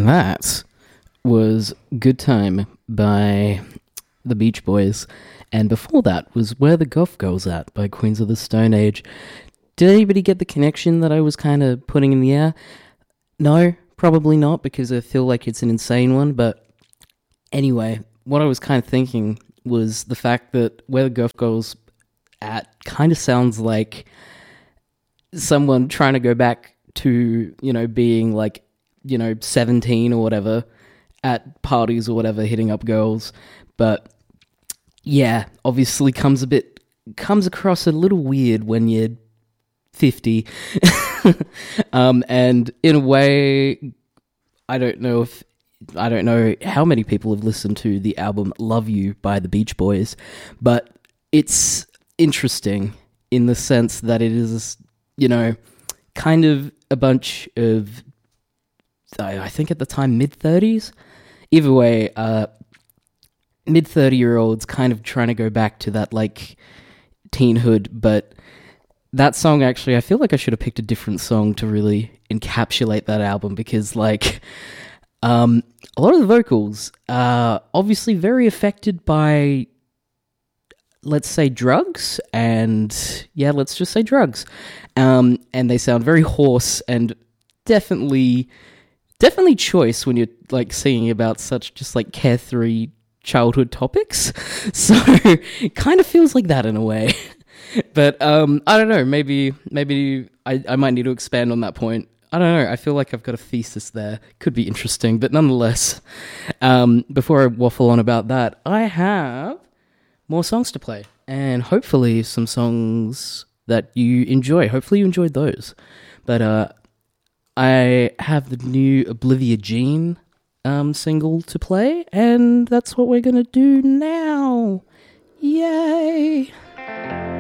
And that was Good Time by the Beach Boys. And before that was Where the Golf Girl's At by Queens of the Stone Age. Did anybody get the connection that I was kind of putting in the air? No, probably not, because I feel like it's an insane one. But anyway, what I was kind of thinking was the fact that Where the Golf Girl's At kind of sounds like someone trying to go back to, being like, 17 or whatever at parties or whatever, hitting up girls. But yeah, obviously comes across a little weird when you're 50. And in a way, I don't know how many people have listened to the album Love You by the Beach Boys, but it's interesting in the sense that it is, kind of a bunch of, I think at the time, mid-30s. Either way, mid-30-year-olds kind of trying to go back to that, like, teenhood, but that song, actually, I feel like I should have picked a different song to really encapsulate that album, because, like, a lot of the vocals are obviously very affected by, let's say, drugs, and, yeah, let's just say drugs, and they sound very hoarse, and definitely choice when you're, like, singing about such just, like, carefree childhood topics. So it kind of feels like that in a way. But I don't know, maybe I might need to expand on that point. I don't know, I feel like I've got a thesis there. Could be interesting, but nonetheless, before I waffle on about that, I have more songs to play, and hopefully some songs that you enjoy. Hopefully you enjoyed those. But I have the new Oblivia Jean single to play, and that's what we're gonna do now. Yay!